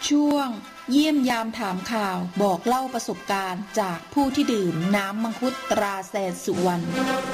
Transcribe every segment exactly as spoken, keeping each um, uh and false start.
ช่วงเยี่ยมยามถามข่าวบอกเล่าประสบการณ์จากผู้ที่ดื่มน้ำมังคุดตราแสนสุวรรณ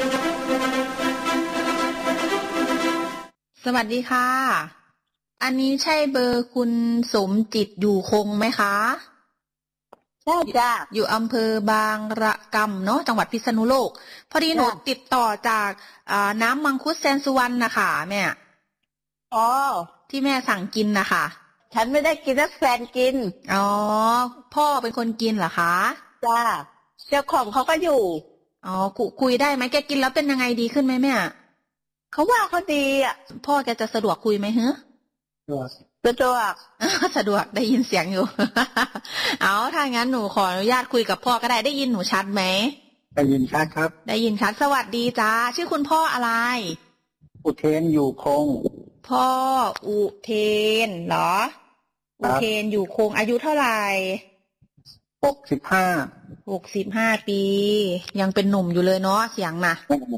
สวัสดีค่ะอันนี้ใช่เบอร์คุณสมจิตอยู่คงไหมคะใช่จ้ะอยู่อำเภอบางระกำเนาะจังหวัดพิษณุโลกพอดีหนูติดต่อจากน้ำมังคุดแสนสุวรรณนะคะแม่อ๋อที่แม่สั่งกินนะคะฉันไม่ได้กินนะแฟนกินอ๋อพ่อเป็นคนกินเหรอคะจ้าเจ้าของเขาก็อยู่อ๋อคุยได้ไหมแกกินแล้วเป็นยังไงดีขึ้นไหมแม่เขาว่าเขาดีอ่ะพ่อแกจะสะดวกคุยไหมฮะสะดวกสะดวกได้ยินเสียงอยู่ เอาถ้างั้นหนูขออนุญาตคุยกับพ่อก็ได้ได้ยินหนูชัดไหมได้ยินชัดครับได้ยินชัดสวัสดีจ้าชื่อคุณพ่ออะไรอุเทนอยู่คงพ่ออุเทนเหรออุเทนอยู่คงอายุเท่าไหร่หกสิบห้าหกสิบห้าปียังเป็นหนุ่มอยู่เลยเนาะเสียงนะ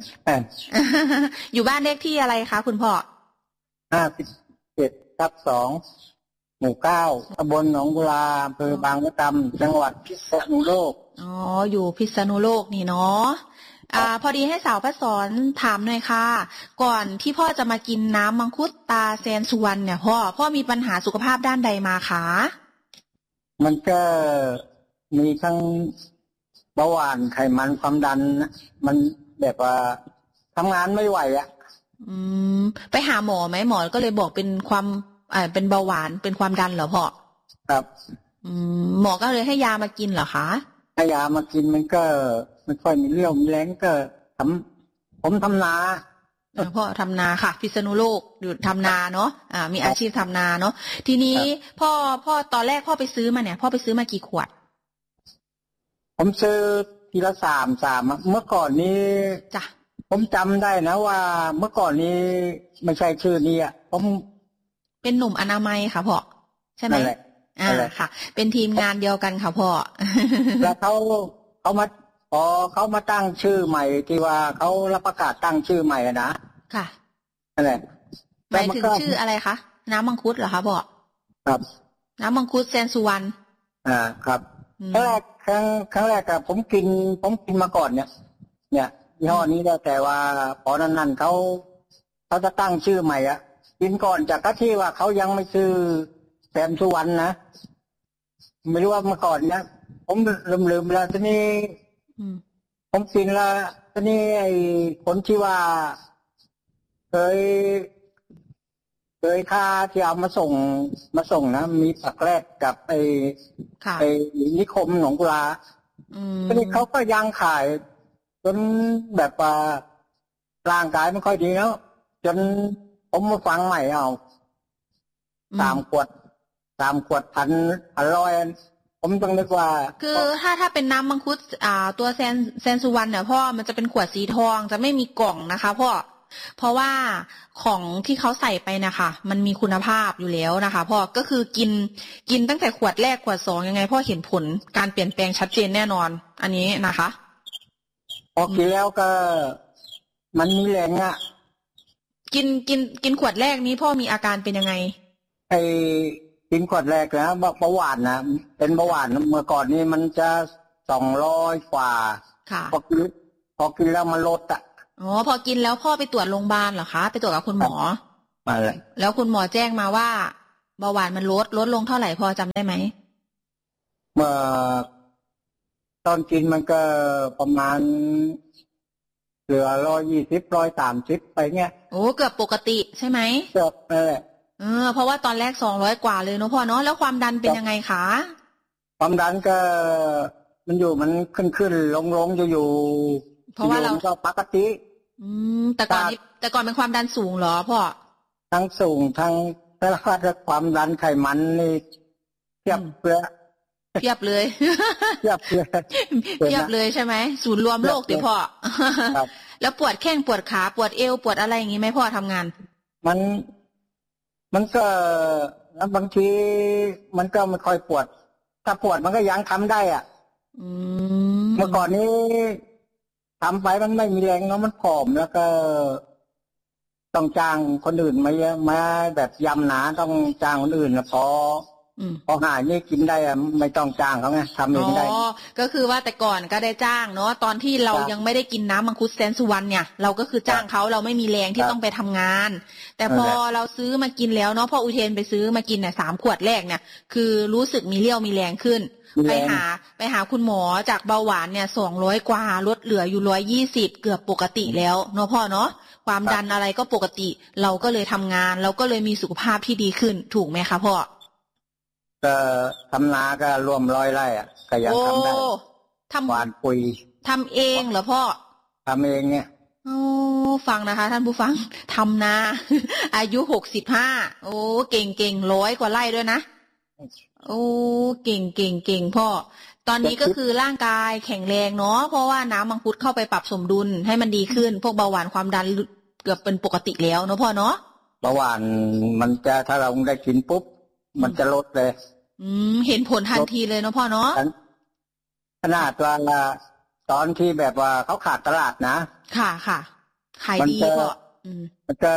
อยู่บ้านเลขที่อะไรคะคุณพ่อห้าสิบเจ็ดทับสองหมู่เก้าตำบลหนองกุลาอำเภอบางมะกำจังหวัดพิษณุโลกอ๋ออยู่พิษณุโลกนี่เนาะอ่าพอดีให้สาวพระสอนถามหน่อยค่ะก่อนที่พ่อจะมากินน้ำมังคุดตาแสนสุวรรณเนี่ยพ่อพ่อมีปัญหาสุขภาพด้านใดมาคะมันก็มีทั้งเบาหวานไขมันความดันมันแบบว่าทำงานไม่ไหวอ่ะอืมไปหาหมอไหมหมอก็เลยบอกเป็นความอ่าเป็นเบาหวานเป็นความดันเหรอพ่อครับอืมหมอก็เลยให้ยามากินเหรอคะให้ยามากินมันก็ไม่ค่อยมีเรี่ยวมีแรงก็ทำผมทำนาพ่อทำนาค่ะพิษณุโลกอยู่ทำนาเนาะอ่ามีอาชีพทำนาเนาะทีนี้พ่อพ่อตอนแรกพ่อไปซื้อมาเนี่ยพ่อไปซื้อมากี่ขวดผมซื้อทีละสามสามเมื่อก่อนนี้จ้ะผมจำได้นะว่าเมื่อก่อนนี้ไม่ใช่ชื่อนี้อ่ะผมเป็นหนุ่มอนามัยค่ะพ่อใช่ไหมอ่าค่ะเป็นทีมงานเดียวกันค่ะพ่อแล้วเขาเขามาพอเขามาตั้งชื่อใหม่ที่ว่าเขารับประกาศตั้งชื่อใหม่นะค่ะนั่นแหละหมายถึงชื่ออะไรคะน้ำมังคุดเหรอคะพ่อครับน้ำมังคุดแสนสุวรรณอ่าครับครั้งแรกครั้งครั้งแรกอะผมกินผมกินมาก่อนเนี่ยเนี่ยยี่ห้อนี้แล้วแต่ว่าพอนั้นนั่นเขาเขาจะตั้งชื่อใหม่อะกินก่อนจากที่ว่าเขายังไม่ชื่อแสนสุวรรณนะไม่รู้ว่าเมื่อก่อนเนี่ยผมลืมๆแล้วทีนี้ผมกินแล้วทีนี้ไอ้คนที่ว่าเคยเคยค่าที่เอามาส่งมาส่งนะมีปักแรกกับไอ้ไอ้นิคมหนองกุลาทีนี้เขาก็ยังขายจนแบบว่าร่างกายไม่ค่อยดีแล้วจนผมมาฟังใหม่เอาสามขวดสามขวดพันพันร้อยผมต้องนึกว่าคือถ้าถ้าเป็นน้ำมังคุดอ่าตัวแซนแซนสุวรรณเนี่ยพ่อมันจะเป็นขวดสีทองจะไม่มีกล่องนะคะพ่อเพราะว่าของที่เขาใส่ไปนะคะมันมีคุณภาพอยู่แล้วนะคะพ่อก็คือกินกินตั้งแต่ขวดแรกขวดสองยังไงพ่อเห็นผลการเปลี่ยนแปลงชัดเจนแน่นอนอันนี้นะคะพอกินแล้วก็มันมีแรงอ่ะกินกินกินขวดแรกนี้พ่อมีอาการเป็นยังไงไอ้กินขวดแรกนะเบาหวานนะเป็นเบาหวานเมื่อก่อนนี้มันจะสองร้อยกว่าพอกินพอกินแล้วมันลดอ่ะอ๋อพอกินแล้วพ่อไปตรวจโรงพยาบาลเหรอคะไปตรวจกับคุณหมอมาเลยแล้วคุณหมอแจ้งมาว่าเบาหวานมันลดลดลงเท่าไหร่พอจำได้ไหมเมื่อตอนกินมันก็ประมาณเหลือร้อยยี่สิบร้อยสามสิบไปเงี้ยโอ้เกือบปกติใช่ไหมเกือบเลยเออเพราะว่าตอนแรกสองร้อยกว่าเลยเนาะพ่อเนาะแล้วความดันเป็นยังไงคะความดันก็มันอยู่มันขึ้นขึ้นลงลงจะอยู่เพราะว่าเราก็ปกติอืมแต่ก่อนนี้แต่ก่อนเป็นความดันสูงเหรอพ่อทั้งสูงทั้งแต่ละความดันไขมันนี่เทียบเลยเทียบเลยเทียบเลยเทียบเลยใช่ไหมศูนย์รวมโลกติพ่อแล้วปวดแข้งปวดขาปวดเอวปวดอะไรอย่างงี้ไหมพ่อทำงานมันมันก็บางทีมันก็ไม่ค่อยปวดถ้าปวดมันก็ยังทำได้อ่ะเมื่อก่อนนี้ทำไปมันไม่มีแรงเนาะมันผอมแล้วก็ต้องจ้างคนอื่นมามาแบบยำหนาต้องจ้างคนอื่นนะพอพอหายนี่กินได้อะไม่ต้องจ้างเขาไงทำเองได้อ๋อก็คือว่าแต่ก่อนก็ได้จ้างเนาะตอนที่เรายังไม่ได้กินน้ำมังคุดแสนสุวรรณเนี่ยเราก็คือจ้างเขาเราไม่มีแรงที่ต้องไปทำงานแต่พอเราซื้อมากินแล้วเนาะพ่ออุเทนไปซื้อมากินเนี่ยสามขวดแรกเนี่ยคือรู้สึกมีเรี่ยวมีแรงขึ้นไปหาไปหาคุณหมอจากเบาหวานเนี่ยสองร้อยกว่าลดเหลืออยู่ร้อยยี่สิบเกือบปกติแล้วเนาะพ่อเนาะความดันอะไรก็ปกติเราก็เลยทำงานเราก็เลยมีสุขภาพที่ดีขึ้นถูกไหมคะพ่อก็ทำนาก็รวมร้อยไร่อ่ะก็ยังทำได้ทำหวานปุ๋ยทำเองเหรอพ่อทำเองเนี่ยโอ้ฟังนะคะท่านผู้ฟังทำนา อายุหกสิบห้าโอ้เก่งเก่งร้อยกว่าไร่ด้วยนะโอ้เก่งเก่งเก่งพ่อตอนนี้ก็คือร่างกายแข็งแรงเนาะเพราะว่าน้ำมังคุดเข้าไปปรับสมดุลให้มันดีขึ้นพวกเบาหวานความดันเกือบเป็นปกติแล้วเนาะพ่อเนาะเบาหวานมันจะถ้าเราได้กินปุ๊บมันจะลดเลยอืมเห็นผลทันทีเลยเนาะพ่อเนาะขนาดว่าตอนที่แบบว่าเขาขาดตลาดนะค่ะค่ะขายดีพ่ออืมมันจะ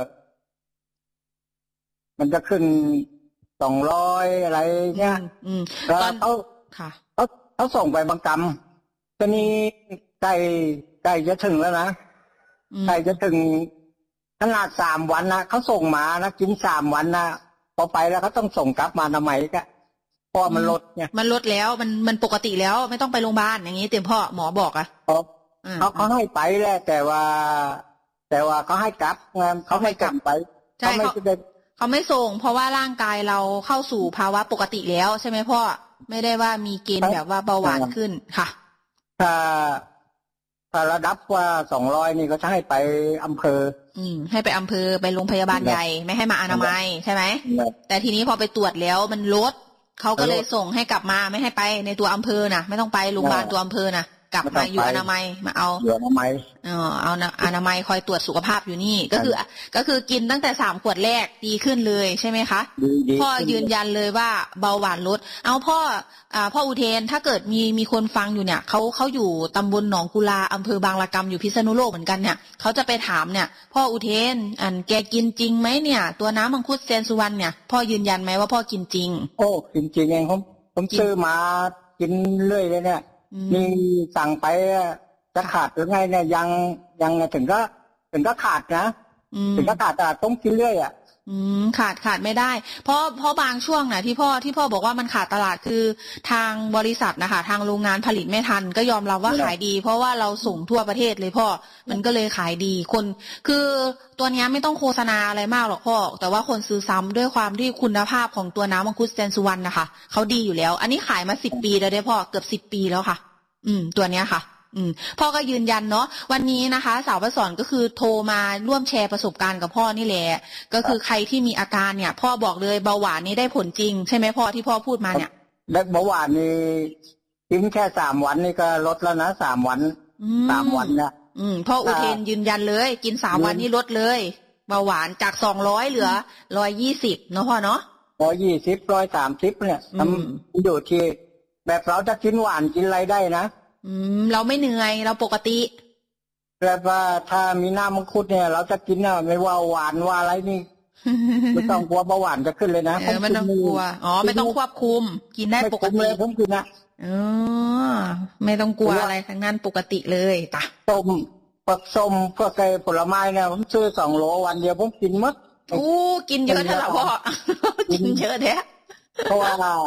มันจะขึ้นสองร้อยอะไรเนี่ยแล้วเขาค่ะเขาเขาส่งไปบางกำตอนนี้ใกล้ใกล้จะถึงแล้วนะใกล้จะถึงขนาดสามวันนะเขาส่งมานะกินสามวันนะพอไปแล้วเขาต้องส่งกลับมาทำไมก็เพราะมันลดเนี่ยมันลดแล้วมันมันปกติแล้วไม่ต้องไปโรงพยาบาลอย่างนี้เต็มพ่อหมอบอกอ่ะเขาเขาให้ไปแหละแต่ว่า แต่ว่าเขาให้กลับไงเขาให้กลับไปเขาไม่เขาไม่ส่งเพราะว่าร่างกายเราเข้าสู่ภาวะปกติแล้วใช่ไหมพ่อไม่ได้ว่ามีเกณฑ์แบบว่าเบาหวานขึ้นค่ะถ้าถ้าระดับว่าสองร้อยนี่ก็จะให้ไปอำเภออืมให้ไปอำเภอไปโรงพยาบาลใหญ่ไม่ให้มาอนามัยใช่ไหมแต่ทีนี้พอไปตรวจแล้วมันลดเขาก็เลยส่งให้กลับมาไม่ให้ไปในตัวอำเภอนะไม่ต้องไปโรงพยาบาลตัวอำเภอนะกลับมาอยู่อนามัยมาเอาอยู่อนามัยเออเอาอนามัยคอยตรวจสุขภาพอยู่นี่ก็คือก็คือกินตั้งแต่สามขวดแรกดีขึ้นเลยใช่ไหมคะพ่อยืนยันเลยว่าเบาหวานลดเอาพ่ออ่าพ่ออุเทนถ้าเกิดมีมีคนฟังอยู่เนี่ยเขาเขาอยู่ตำบลหนองกุลาอำเภอบางละกำอยู่พิษณุโลกเหมือนกันเนี่ยเขาจะไปถามเนี่ยพ่ออุเทนอันแกกินจริงไหมเนี่ยตัวน้ำมังคุดแสนสุวรรณเนี่ยพ่อยืนยันไหมว่าพ่อกินจริงโอ้กินจริงเองผมผมซื้อมากินเรื่อยเลยเนี่ยมีสั่งไปจะขาดหรือไงเนี่ยยังยังถึงก็ถึงก็ขาดนะถึงก็ขาดแต่ต้องกินเรื่อยอ่ะอืมขาดขาดไม่ได้เพราะเพราะบางช่วงน่ะที่พ่อที่พ่อบอกว่ามันขาดตลาดคือทางบริษัทนะคะทางโรงงานผลิตไม่ทันก็ยอมรับว่าขายดีเพราะว่าเราส่งทั่วประเทศเลยพ่อมันก็เลยขายดีคนคือตัวนี้ไม่ต้องโฆษณาอะไรมากหรอกพ่อแต่ว่าคนซื้อซ้ำด้วยความที่คุณภาพของตัวน้ำมังคุดแสนสุวรรณนะคะเขาดีอยู่แล้วอันนี้ขายมาสิบปีแล้วได้พ่อเกือบสิบปีแล้วค่ะอืมตัวเนี้ยค่ะอืมพ่อก็ยืนยันเนาะวันนี้นะคะสาวประสอนก็คือโทรมาร่วมแชร์ประสบการณ์กับพ่อนี่แหละก็คือใครที่มีอาการเนี่ยพ่อบอกเลยเบาหวานนี้ได้ผลจริงใช่ไหมพ่อที่พ่อพูดมาเนี่ยเบาหวานนี่กินแค่สามวันนี่ก็ลดแล้วนะสามวันสามวันเนี่ยอืมพ่ออุเทนยืนยันเลยกินสามวันนี่ลดเลยเบาหวานจากสองร้อยเหลือร้อยยี่สิบเนาะพ่อเนาะร้อยยี่สิบร้อยสามสิบเนี่ยมันอยู่ที่แบบเราจะกินหวานกินอะไรได้นะอืมเราไม่เหนื่อยเราปกติแบบว่าถ้ามีน้ำมังคุดเนี่ยเราจะกินน่ะไม่ว่าหวานว่าอะไรนี่ ไม่ต้องกลัวเบาหวานจะขึ้นเลยนะเออไม่ต้องกลัวอ๋อไม่ต้องควบคุมกินได้ปกติเลยผมกินนะอ๋อไม่ต้องกลัวอะไรทั้งนั้นปกติเลยตะส้มผักส้มพวกไก่ผลไม้เนี่ยผมซื้อสองโลวันเดียวผมกินหมดโอ้กินเยอะเท่าไหร่พ่อกินเยอะแท้เพราะว่า